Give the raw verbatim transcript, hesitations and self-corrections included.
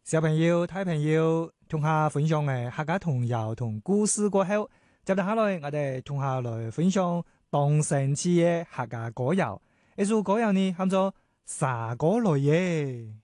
小朋友、大朋友，同下分享嘅客家童謠同故事過後，接住下來我哋同下來分享當成次嘅客家歌謠。呢首歌謠呢，喊做《沙歌來耶》。